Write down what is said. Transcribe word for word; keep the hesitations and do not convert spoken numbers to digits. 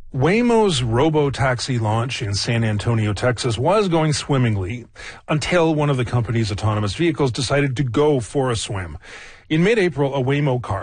Waymo's robo-taxi launch in San Antonio, Texas was going swimmingly until one of the company's autonomous vehicles decided to go for a swim. In mid-April, a Waymo car